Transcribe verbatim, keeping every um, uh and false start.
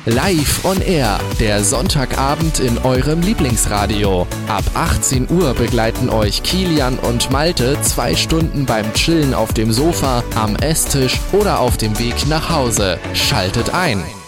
Live on Air, der Sonntagabend in eurem Lieblingsradio. Ab achtzehn Uhr begleiten euch Kilian und Malte zwei Stunden beim Chillen auf dem Sofa, am Esstisch oder auf dem Weg nach Hause. Schaltet ein!